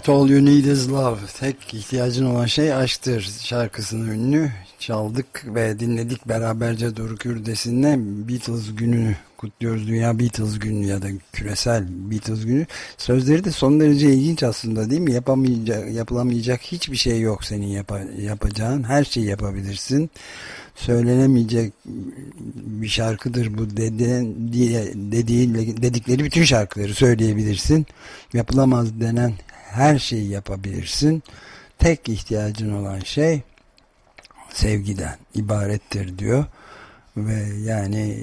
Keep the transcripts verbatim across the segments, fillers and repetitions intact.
All You Need Is Love. Tek ihtiyacın olan şey aşktır şarkısını ünlü çaldık ve dinledik beraberce Doruk Ürdesin'le. Beatles gününü kutluyoruz. Dünya Beatles günü ya da küresel Beatles günü. Sözleri de son derece ilginç aslında, değil mi? Yapamayacak, yapılamayacak hiçbir şey yok senin yap yapacağın. Her şeyi yapabilirsin. Söylenemeyecek bir şarkıdır bu dediğin, diye, dediğin, dedikleri bütün şarkıları söyleyebilirsin. Yapılamaz denen her şeyi yapabilirsin. Tek ihtiyacın olan şey sevgiden ibarettir diyor. Ve yani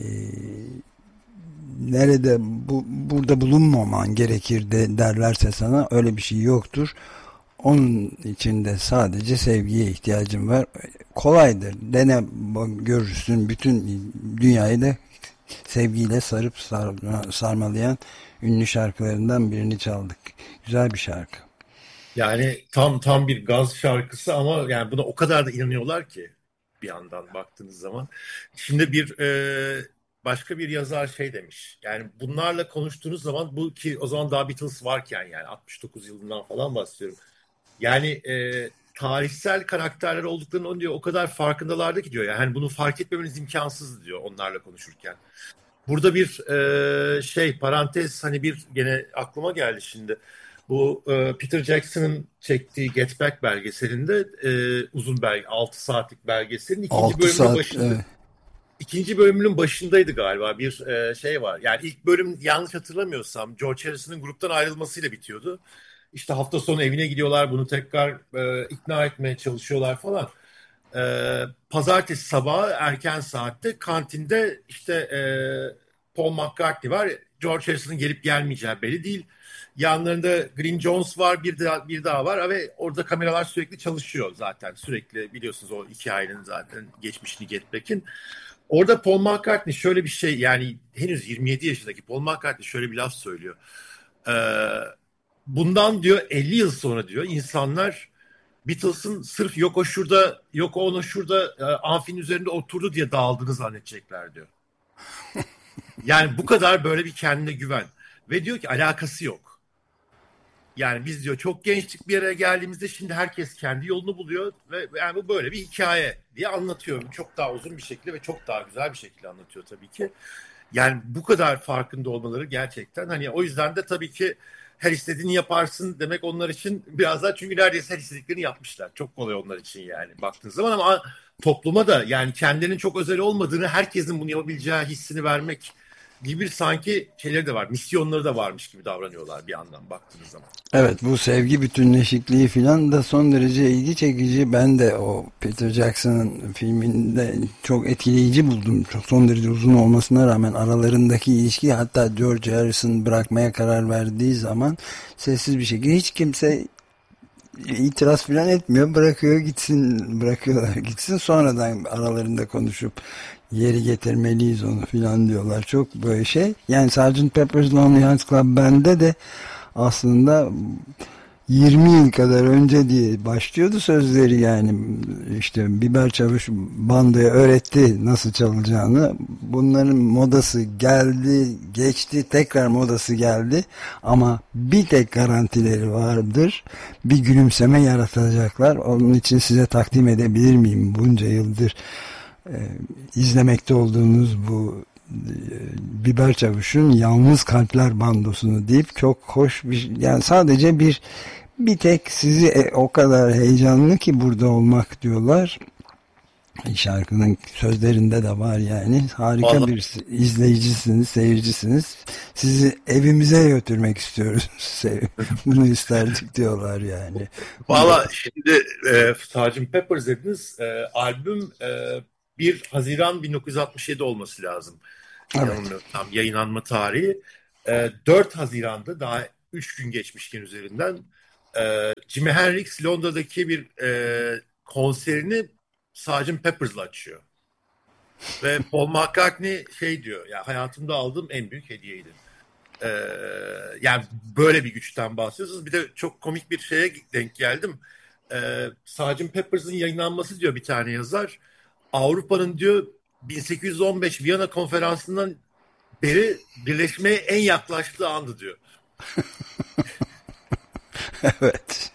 nerede bu, burada bulunmaman gerekir de derlerse sana, öyle bir şey yoktur. Onun için de sadece sevgiye ihtiyacım var. Kolaydır. Dene, görürsün. Bütün dünyayı da sevgiyle sarıp sarma, sarmalayan ünlü şarkılarından birini çaldık. Güzel bir şarkı. Yani tam tam bir gaz şarkısı ama yani buna o kadar da inanıyorlar ki bir yandan baktığınız zaman. Şimdi bir e, başka bir yazar şey demiş. Yani bunlarla konuştuğunuz zaman, bu ki o zaman daha Beatles varken, yani altmış dokuz yılından falan bahsediyorum. Yani e, tarihsel karakterler olduklarını onu diyor, o kadar farkındalardı ki diyor. Yani bunu fark etmemeniz imkansız diyor onlarla konuşurken. Burada bir e, şey parantez, hani bir gene aklıma geldi şimdi. Bu e, Peter Jackson'ın çektiği Get Back belgeselinde, e, uzun belge, altı saatlik belgeselin ikinci bölümünün saat, başında. evet. İkinci bölümünün başındaydı galiba, bir e, şey var. Yani ilk bölüm, yanlış hatırlamıyorsam, George Harrison'ın gruptan ayrılmasıyla bitiyordu. İşte hafta sonu evine gidiyorlar, bunu tekrar e, ikna etmeye çalışıyorlar falan. E, Pazartesi sabahı erken saatte kantinde işte e, Paul McCartney var. George Harrison'ın gelip gelmeyeceği belli değil. Yanlarında Green Jones var, bir daha, bir daha var ve orada kameralar sürekli çalışıyor zaten. Sürekli, biliyorsunuz o hikayenin zaten geçmişini, Get Back'in. Orada Paul McCartney şöyle bir şey, yani henüz yirmi yedi yaşındaki Paul McCartney şöyle bir laf söylüyor. Ee, bundan diyor elli yıl sonra diyor insanlar Beatles'ın sırf yok o şurada, yok o ona şurada e, amfinin üzerinde oturdu diye dağıldığını zannedecekler diyor. Yani bu kadar böyle bir kendine güven. Ve diyor ki alakası yok. Yani biz diyor çok gençlik bir yere geldiğimizde, şimdi herkes kendi yolunu buluyor ve yani bu böyle bir hikaye diye anlatıyorum. Çok daha uzun bir şekilde ve çok daha güzel bir şekilde anlatıyor tabii ki. Yani bu kadar farkında olmaları gerçekten, hani o yüzden de tabii ki her istediğini yaparsın demek onlar için biraz daha, çünkü neredeyse her istediklerini yapmışlar. Çok kolay onlar için yani baktığınız zaman, ama topluma da yani kendilerinin çok özel olmadığını, herkesin bunu yapabileceği hissini vermek gibi sanki şeyleri de var, misyonları da varmış gibi davranıyorlar bir yandan baktığınız zaman. Evet, bu sevgi bütünleşikliği filan da son derece ilgi çekici. Ben de o Peter Jackson'ın filminde çok etkileyici buldum. Çok son derece uzun olmasına rağmen aralarındaki ilişki, hatta George Harrison bırakmaya karar verdiği zaman sessiz bir şekilde, hiç kimse itiraz filan etmiyor. Bırakıyor gitsin, bırakıyorlar gitsin. Sonradan aralarında konuşup yeri getirmeliyiz onu filan diyorlar. Çok böyle şey. Yani sergeant Pepper's Lonely Hearts Club Band'de de aslında yirmi yıl kadar önce diye başlıyordu sözleri. Yani işte Biber Çavuş bandoya öğretti nasıl çalacağını. Bunların modası geldi, geçti, tekrar modası geldi ama bir tek garantileri vardır: bir gülümseme yaratacaklar. Onun için size takdim edebilir miyim bunca yıldır e, izlemekte olduğunuz bu Biber Çavuş'un Yalnız Kalpler bandosunu deyip, çok hoş bir, yani sadece bir bir tek sizi e, o kadar heyecanlı ki burada olmak diyorlar. Şarkının sözlerinde de var yani. Harika Vallahi. Bir izleyicisiniz, seyircisiniz. Sizi evimize götürmek istiyoruz. Bunu isterdik diyorlar yani. Valla şimdi e, sergeant Pepper's dediniz. E, albüm e, bir Haziran bin dokuz yüz altmış yedi olması lazım. Evet. Tam yayınlanma tarihi. E, dört Haziran'da, daha üç gün geçmişken üzerinden, e, Jimi Hendrix Londra'daki bir e, konserini sergeant Pepper's'la açıyor. Ve Paul McCartney şey diyor, ya hayatımda aldığım en büyük hediyeydi. Ee, yani böyle bir güçten bahsediyorsunuz. Bir de çok komik bir şeye denk geldim. Ee, sergeant Pepper's'ın yayınlanması diyor bir tane yazar, Avrupa'nın diyor bin sekiz yüz on beş Viyana Konferansı'ndan beri birleşmeye en yaklaştığı andı diyor. Evet.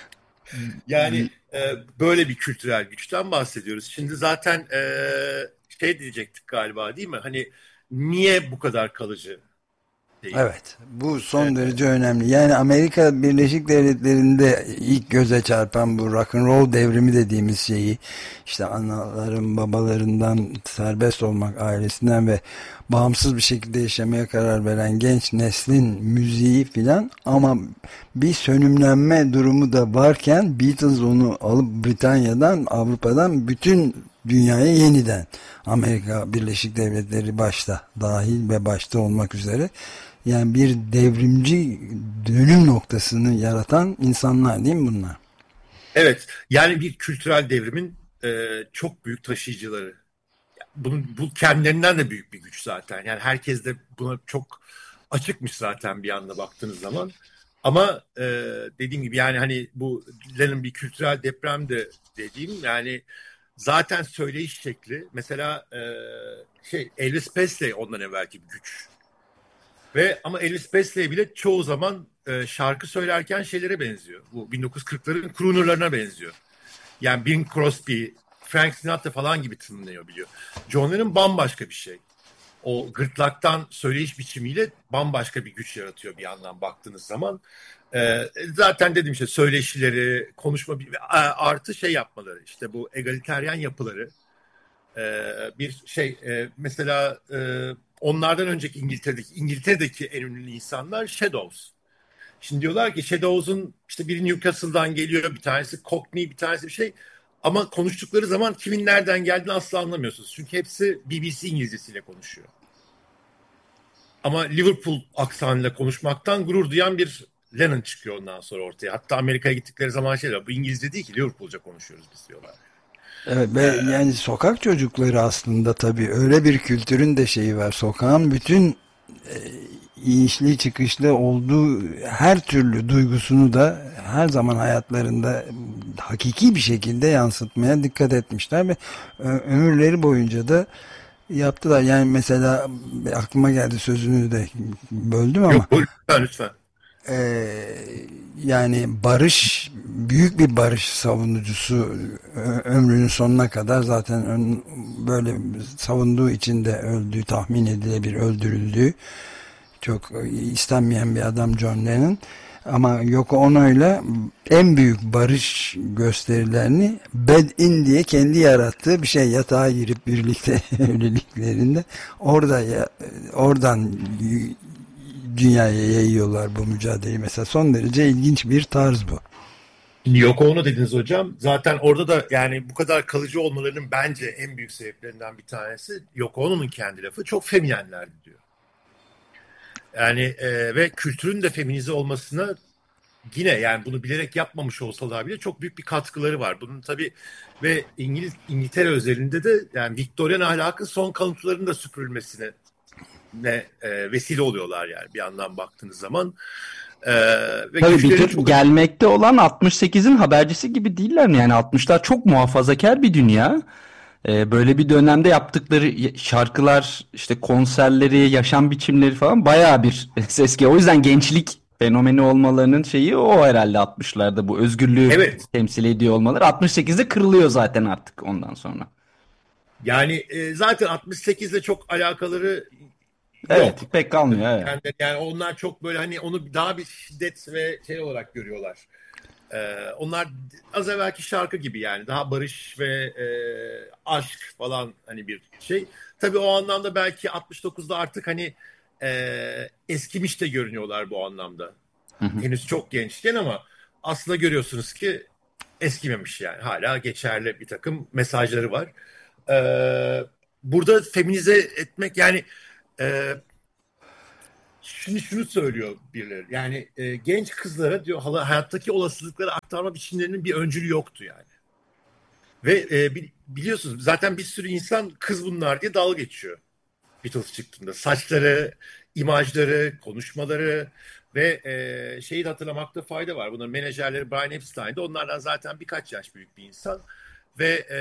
Yani e, böyle bir kültürel güçten bahsediyoruz. Şimdi zaten e, şey diyecektik galiba, değil mi? Hani niye bu kadar kalıcı değil? Evet, bu E, son derece önemli. Yani Amerika Birleşik Devletleri'nde ilk göze çarpan bu rock and roll devrimi dediğimiz şeyi, işte anaların babalarından serbest olmak, ailesinden ve bağımsız bir şekilde yaşamaya karar veren genç neslin müziği filan, ama bir sönümlenme durumu da varken Beatles onu alıp Britanya'dan, Avrupa'dan bütün dünyaya yeniden, Amerika Birleşik Devletleri başta dahil ve başta olmak üzere, yani bir devrimci dönüm noktasını yaratan insanlar değil mi bunlar? evet, yani bir kültürel devrimin e, çok büyük taşıyıcıları. Bunun, bu kendilerinden de büyük bir güç zaten. Yani herkes de buna çok açıkmış zaten bir anda baktığınız zaman. Ama e, dediğim gibi yani hani bu Lennon bir kültürel deprem de dediğim, yani zaten söyleyiş şekli mesela e, şey Elvis Presley ondan evvelki bir güç. Ve ama Elvis Presley bile çoğu zaman e, şarkı söylerken şeylere benziyor. Bu bin dokuz yüz kırkların croonerlarına benziyor. Yani Bing Crosby, Frank Sinatra falan gibi tınlıyor biliyor. John Lennon bambaşka bir şey. O gırtlaktan söyleyiş biçimiyle bambaşka bir güç yaratıyor bir yandan baktığınız zaman. Ee, zaten dediğim işte söyleşileri, konuşma artı şey yapmaları, işte bu egaliteryen yapıları. Ee, bir şey e, mesela e, onlardan önceki İngiltere'deki İngiltere'deki en ünlü insanlar Shadows. Şimdi diyorlar ki Shadows'un işte biri Newcastle'dan geliyor, bir tanesi Cockney, bir tanesi bir şey. Ama konuştukları zaman kimin nereden geldiğini asla anlamıyorsunuz. Çünkü hepsi B B C İngilizcesiyle konuşuyor. Ama Liverpool aksanıyla konuşmaktan gurur duyan bir Lennon çıkıyor ondan sonra ortaya. Hatta Amerika'ya gittikleri zaman şey diyor, bu İngilizce değil ki Liverpoolca konuşuyoruz biz diyorlar. Evet, ve Ee, yani sokak çocukları aslında tabii öyle bir kültürün de şeyi var. Sokağın bütün e, inişli çıkışlı olduğu her türlü duygusunu da her zaman hayatlarında hakiki bir şekilde yansıtmaya dikkat etmişler ve ö- ömürleri boyunca da yaptılar. Yani mesela aklıma geldi, sözünü de böldüm ama yok buyurun, lütfen lütfen. Ee, yani barış, büyük bir barış savunucusu, ömrünün sonuna kadar zaten ön, böyle savunduğu için de öldüğü tahmin edilebilir, öldürüldüğü çok istenmeyen bir adam John Lennon. Ama Yoko Ono'yla en büyük barış gösterilerini Bed In diye kendi yarattığı bir şey, yatağa girip birlikte evliliklerinde orada ya, oradan dünyaya yayıyorlar bu mücadeleyi. Mesela son derece ilginç bir tarz bu. Şimdi Yoko Ono dediniz hocam. Zaten orada da yani bu kadar kalıcı olmalarının bence en büyük sebeplerinden bir tanesi Yoko Ono'nun kendi lafı, çok feminenlerdi diyor. Yani e, ve kültürün de feminize olmasına yine yani bunu bilerek yapmamış olsalar bile çok büyük bir katkıları var. Bunun tabii ve İngiliz İngiltere özelinde de yani Viktoryan ahlakın son kalıntılarının da süpürülmesine ne e, vesile oluyorlar yani bir yandan baktığınız zaman. E, ve Tabii bir güçlerini tür çok gelmekte olan altmış sekizin habercisi gibi değiller mi? Yani altmışlar çok muhafazakar bir dünya. Ee, böyle bir dönemde yaptıkları y- şarkılar, işte konserleri, yaşam biçimleri falan bayağı bir ses geliyor. O yüzden gençlik fenomeni olmalarının şeyi o herhalde altmışlarda bu özgürlüğü evet. temsil ediyor olmaları. altmış sekizde kırılıyor zaten artık ondan sonra. Yani e, zaten altmış sekizle çok alakaları Evet, yok. pek kalmıyor. Evet. Yani, yani onlar çok böyle hani onu daha bir şiddet ve şey olarak görüyorlar. Ee, onlar az evvelki şarkı gibi yani daha barış ve e, aşk falan hani bir şey. Tabii o anlamda belki altmış dokuzda artık hani e, eskimiş de görünüyorlar bu anlamda. Hı hı. Henüz çok gençken ama aslında görüyorsunuz ki eskimemiş yani. Hala geçerli bir takım mesajları var. Ee, burada feminize etmek yani e, şunu şunu söylüyor birileri. Yani e, genç kızlara diyor hala hayattaki olasılıkları aktarma biçimlerinin bir öncülü yoktu yani. Ve e, bi- biliyorsunuz zaten bir sürü insan kız bunlar diye dalga geçiyor Beatles çıktığında. Saçları, imajları, konuşmaları ve e, şeyi de hatırlamakta fayda var. Bunların menajerleri Brian Epstein'de onlardan zaten birkaç yaş büyük bir insan ve e,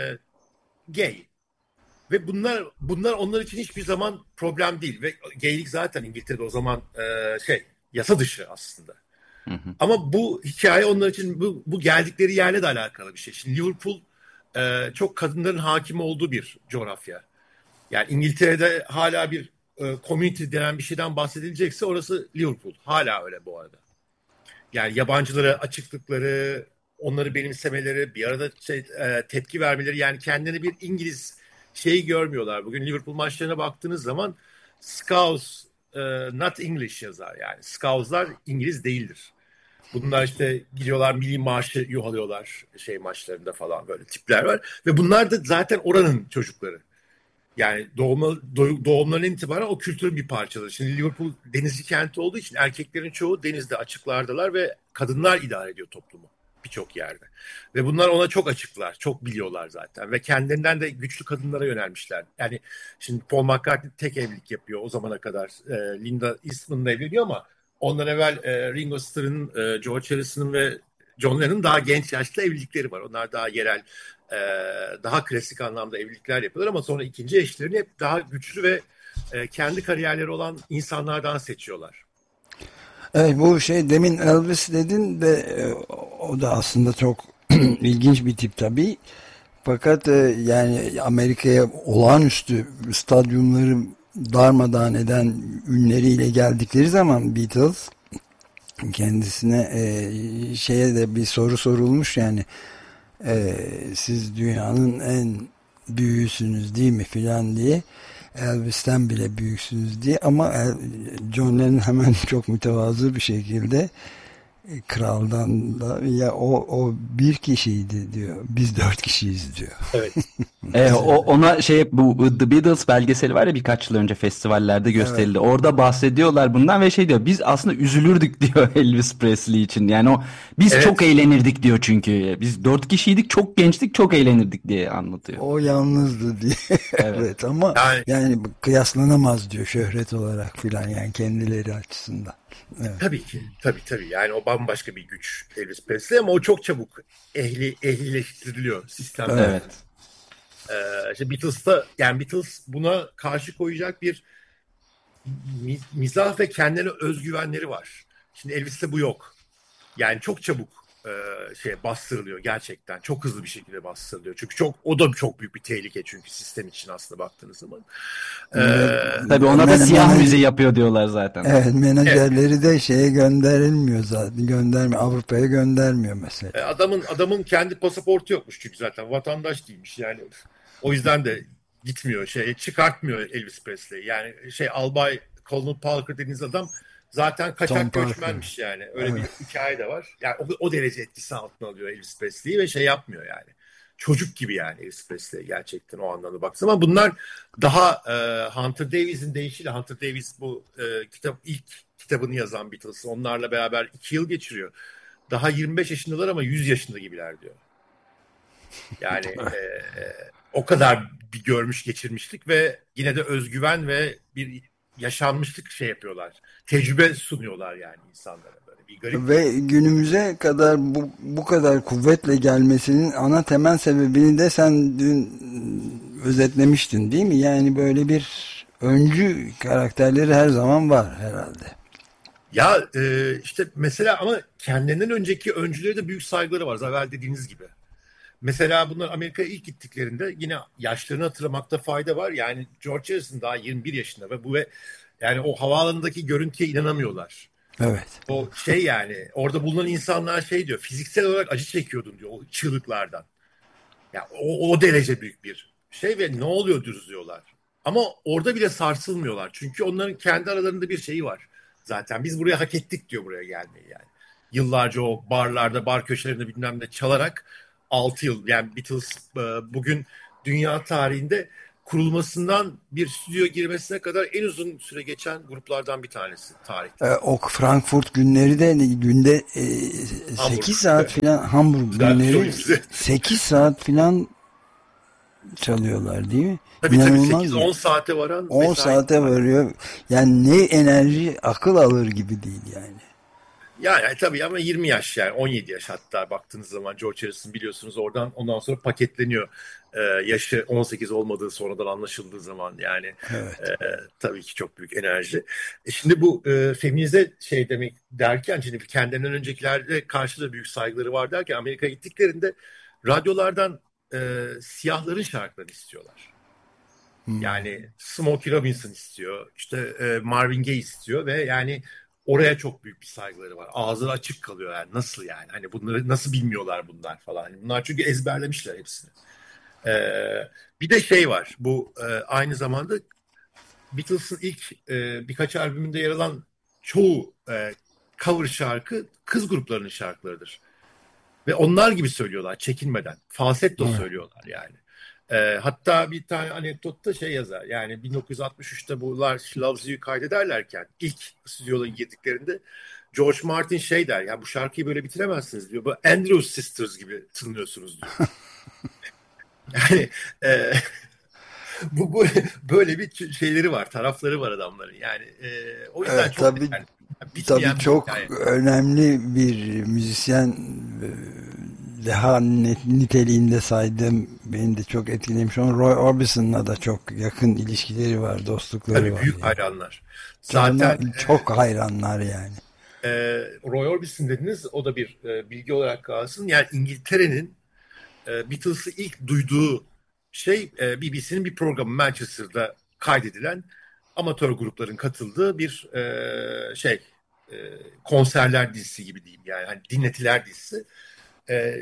gay. Ve bunlar bunlar onlar için hiçbir zaman problem değil. Ve gaylik zaten İngiltere'de o zaman e, şey yasa dışı aslında. Hı hı. Ama bu hikaye onlar için bu, bu geldikleri yerle de alakalı bir şey. Şimdi Liverpool e, çok kadınların hakim olduğu bir coğrafya. Yani İngiltere'de hala bir e, community denen bir şeyden bahsedilecekse orası Liverpool. Hala öyle bu arada. Yani yabancılara açıklıkları, onları benimsemeleri, bir arada şey, e, tepki vermeleri, yani kendilerini bir İngiliz şeyi görmüyorlar. Bugün Liverpool maçlarına baktığınız zaman Scouse e, not English yazar, yani Scouse'lar İngiliz değildir. Bunlar işte gidiyorlar milli marşı yuhalıyorlar şey maçlarında falan, böyle tipler var. Ve bunlar da zaten oranın çocukları. Yani doğma, doğumlarından itibaren o kültürün bir parçaları. Şimdi Liverpool denizci kenti olduğu için erkeklerin çoğu denizde, açıklardalar ve kadınlar idare ediyor toplumu birçok yerde. Ve bunlar ona çok açıklar, çok biliyorlar zaten. Ve kendilerinden de güçlü kadınlara yönelmişler. Yani şimdi Paul McCartney tek evlilik yapıyor o zamana kadar. E, Linda Eastman'la evleniyor ama ondan evvel e, Ringo Starr'ın, e, George Harrison'ın ve John Lennon'ın daha genç yaşta evlilikleri var. Onlar daha yerel, e, daha klasik anlamda evlilikler yapıyorlar ama sonra ikinci eşlerini hep daha güçlü ve e, kendi kariyerleri olan insanlardan seçiyorlar. Evet, bu şey demin Elvis dedin de e, o da aslında çok ilginç bir tip tabii. Fakat e, yani Amerika'ya olağanüstü stadyumları darmadağın eden ünleriyle geldikleri zaman Beatles kendisine e, şeye de bir soru sorulmuş, yani e, siz dünyanın en büyüğüsünüz değil mi filan diye, Elvis'ten bile büyüksünüz diye, ama John Lennon hemen çok mütevazı bir şekilde kraldan da ya o o bir kişiydi diyor, biz dört kişiyiz diyor. Evet. E, o ona şey, bu The Beatles belgeseli var ya, birkaç yıl önce festivallerde gösterildi. Evet. Orada bahsediyorlar bundan ve şey diyor, biz aslında üzülürdük diyor Elvis Presley için. Yani o biz evet. çok eğlenirdik diyor çünkü. Biz dört kişiydik, çok gençtik, çok eğlenirdik diye anlatıyor. O yalnızdı diye. Evet. Evet ama yani, yani kıyaslanamaz diyor şöhret olarak filan, yani kendileri açısından. Evet. Tabii ki. Tabii tabii. Yani o bambaşka bir güç Elvis Presley ama o çok çabuk ehli ehlileştiriliyor sistemde. Evet. Ee, işte Beatles'ta, yani Beatles buna karşı koyacak bir mizah ve kendine özgüvenleri var. Şimdi Elvis'te bu yok. Yani çok çabuk e, şey bastırılıyor gerçekten. Çok hızlı bir şekilde bastırılıyor. Çünkü çok, o da çok büyük bir tehlike çünkü sistem için aslında baktığınız zaman. Ee, Tabii ona da siyah müziği yapıyor diyorlar zaten. Evet, menajerleri evet. de şeye gönderilmiyor zaten. Göndermiyor. Avrupa'ya göndermiyor mesela. Adamın adamın kendi pasaportu yokmuş çünkü zaten vatandaş değilmiş yani. O yüzden de gitmiyor, şey çıkartmıyor Elvis Presley. Yani şey albay Colonel Parker dediğiniz adam zaten kaçak göçmenmiş yani. Öyle evet. bir hikaye de var. Yani o, o derece etkisi altına alıyor Elvis Presley'i ve şey yapmıyor yani. Çocuk gibi yani Elvis Presley gerçekten o anlamda baksın. Ama bunlar daha e, Hunter Davies'in deyişiyle, Hunter Davies bu e, kitap ilk kitabını yazan Beatles, onlarla beraber iki yıl geçiriyor. Daha yirmi beş yaşındalar ama yüz yaşında gibiler diyor. Yani e, o kadar bir görmüş geçirmişlik ve yine de özgüven ve bir yaşanmışlık şey yapıyorlar. Tecrübe sunuyorlar yani insanlara. Böyle bir garip. Ve günümüze kadar bu, bu kadar kuvvetle gelmesinin ana temel sebebini de sen dün özetlemiştin değil mi? Yani böyle bir öncü karakterleri her zaman var herhalde. Ya e, işte mesela ama kendinden önceki öncülere de büyük saygıları var. Zaten dediğiniz gibi. Mesela bunlar Amerika'ya ilk gittiklerinde yine yaşlarını hatırlamakta fayda var. Yani George Harrison daha yirmi bir yaşında ve bu ve yani o havaalanındaki görüntüye inanamıyorlar. Evet. O şey, yani orada bulunan insanlar şey diyor, fiziksel olarak acı çekiyordun diyor o çığlıklardan. Yani o, o derece büyük bir şey ve ne oluyor düz diyorlar. Ama orada bile sarsılmıyorlar. Çünkü onların kendi aralarında bir şeyi var. Zaten biz buraya hak ettik diyor, buraya gelmeyi yani. Yıllarca o barlarda, bar köşelerinde bilmem ne çalarak altı yıl, yani Beatles bugün dünya tarihinde kurulmasından bir stüdyo girmesine kadar en uzun süre geçen gruplardan bir tanesi tarihte. E, o Frankfurt günleri de günde e, sekiz saat filan, Hamburg günleri sekiz saat filan çalıyorlar değil mi? Tabii tabii sekiz on saate varan. on saate varıyor. Yani ne enerji, akıl alır gibi değil yani. Yani tabii ama yirmi yaş yani on yedi yaş hatta baktığınız zaman George Harrison biliyorsunuz oradan ondan sonra paketleniyor. Ee, yaşı on sekiz olmadığı sonradan anlaşıldığı zaman yani Evet. e, tabii ki çok büyük enerji. E şimdi bu e, feminize şey demek derken şimdi kendinden öncekilerde karşı da büyük saygıları var derken Amerika'ya gittiklerinde radyolardan e, siyahların şarkılarını istiyorlar. Hmm. Yani Smokey Robinson istiyor, işte e, Marvin Gaye istiyor ve yani oraya çok büyük bir saygıları var. Ağzları açık kalıyor yani nasıl yani hani bunları nasıl bilmiyorlar bunlar falan. Hani bunlar çünkü ezberlemişler hepsini. Ee, bir de şey var bu e, aynı zamanda Beatles'ın ilk e, birkaç albümünde yer alan çoğu e, cover şarkı kız gruplarının şarkılarıdır. Ve onlar gibi söylüyorlar çekinmeden. Falsetto Evet. söylüyorlar yani. Ee, hatta bir tane anekdotta şey yazar. Yani bin dokuz yüz altmış üçte bunlar She Loves You'yu kaydederlerken ilk stüdyoya girdiklerinde George Martin şey der. Ya bu şarkıyı böyle bitiremezsiniz diyor. Bu Andrews Sisters gibi tınlıyorsunuz diyor. Yani e, bu, bu böyle bir şeyleri var, tarafları var adamların. Yani e, o yüzden Evet, çok tabii, yani, bitmeyen tabii bir çok hikaye. önemli bir müzisyen, e, daha niteliğinde saydım. Beni de çok etkilemiş. Onun Roy Orbison'la da çok yakın ilişkileri var, dostlukları Tabii var. büyük Yani. hayranlar. Canına, Zaten çok hayranlar yani. e, Roy Orbison dediniz, o da bir e, bilgi olarak kalsın. Yani İngiltere'nin e, Beatles'ı ilk duyduğu şey e, B B C'nin bir programı Manchester'da kaydedilen amatör grupların katıldığı bir e, şey e, konserler dizisi gibi diyeyim yani hani dinletiler dizisi. E,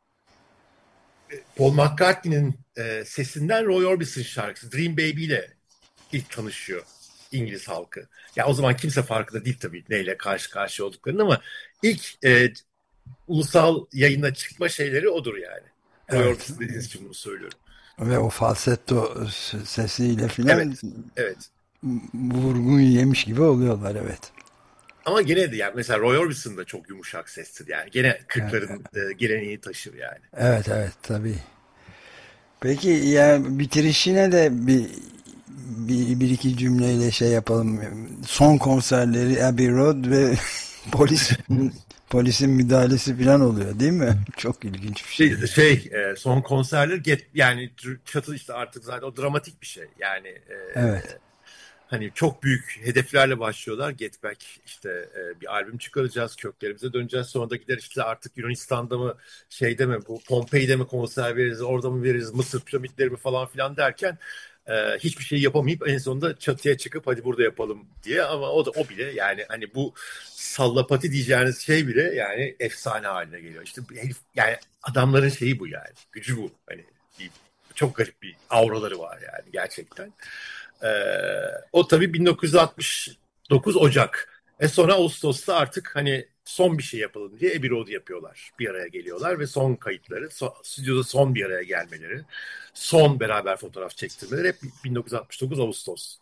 Paul McCartney'nin e, sesinden Roy Orbison şarkısı Dream Baby ile ilk tanışıyor İngiliz halkı. Ya o zaman kimse farkında değil tabii neyle karşı karşıya olduklarını ama ilk e, ulusal yayına çıkma şeyleri odur yani. Roy Evet. Orbison dediğiniz için bunu söylüyorum. Ve o falsetto sesiyle filan Evet, evet. vurgun yemiş gibi oluyorlar, evet. Ama gene de yani mesela Roy Orbison da çok yumuşak sestir yani. Gene Evet, kırkların e, geleneği taşır yani. evet, evet, tabii. Peki ya, bitirişine de bir, bir, bir iki cümleyle şey yapalım. Son konserleri Abbey Road ve polis polisin müdahalesi falan oluyor değil mi? Çok ilginç bir şey. Şey, şey e, son konserler get, yani çatı işte artık zaten o dramatik bir şey. Yani e, Evet. hani çok büyük hedeflerle başlıyorlar. Get Back işte e, bir albüm çıkaracağız, köklerimize döneceğiz. Sonra da gider işte artık Yunanistan'da mı şeyde mi bu Pompei'de mi konser veririz, orada mı veririz, Mısır piramitleri mi falan filan derken e, hiçbir şey yapamayıp en sonunda çatıya çıkıp hadi burada yapalım diye ama o da o bile yani hani bu sallapati diyeceğiniz şey bile yani efsane haline geliyor. İşte herif, yani adamların şeyi bu yani. Gücü bu. Hani bir, çok garip bir auraları var yani gerçekten. Ee, o tabii bin dokuz yüz altmış dokuz Ocak. E sonra Ağustos'ta artık hani son bir şey yapalım diye Abbey Road yapıyorlar. Bir araya geliyorlar ve son kayıtları, so, stüdyoda son bir araya gelmeleri, son beraber fotoğraf çektirmeleri hep bin dokuz yüz altmış dokuz Ağustos.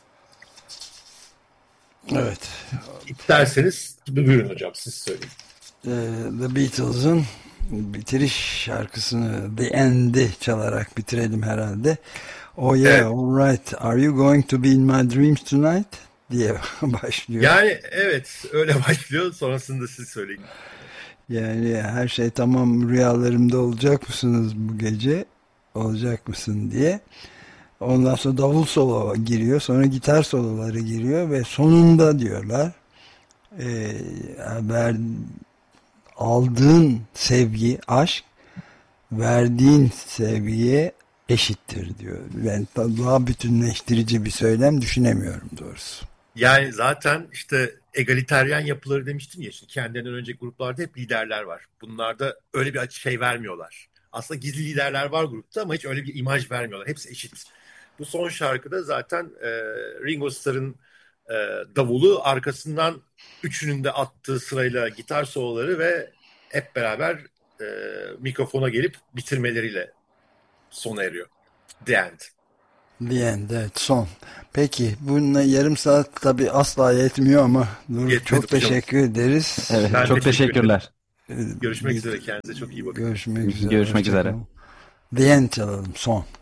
Evet. İsterseniz buyurun hocam siz söyleyin. The Beatles'ın bitiriş şarkısını The End'i çalarak bitirelim herhalde. Oh yeah, Evet. all right. Are you going to be in my dreams tonight? Diye başlıyor. Yani evet öyle başlıyor. Sonrasında siz söyleyin. Yani her şey tamam, rüyalarımda olacak mısınız bu gece? Olacak mısın diye. Ondan sonra davul solo giriyor. Sonra gitar soloları giriyor ve sonunda diyorlar e, ver, aldığın sevgi, aşk verdiğin sevgiye eşittir diyor. Ben daha bütünleştirici bir söylem düşünemiyorum doğrusu. Yani zaten işte egaliteryen yapıları demiştim ya, şimdi kendilerinden önceki gruplarda hep liderler var. Bunlarda öyle bir şey vermiyorlar. Aslında gizli liderler var grupta ama hiç öyle bir imaj vermiyorlar. Hepsi eşit. Bu son şarkıda zaten e, Ringo Starr'ın e, davulu arkasından üçünün de attığı sırayla gitar soloları ve hep beraber e, mikrofona gelip bitirmeleriyle sona eriyor. The End. The End, evet, son. Peki bununla yarım saat tabii asla yetmiyor ama Nur, Yetmedi çok hocam. teşekkür ederiz. Evet, Ben çok teşekkür teşekkürler. Görüşmek üzere, kendinize çok iyi bakın. Görüşmek üzere. Görüşmek üzere. The End çalalım, son.